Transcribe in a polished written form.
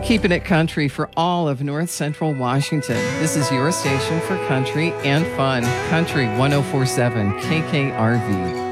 Keeping it country for all of North Central Washington. This is your station for country and fun. Country 1047 KKRV.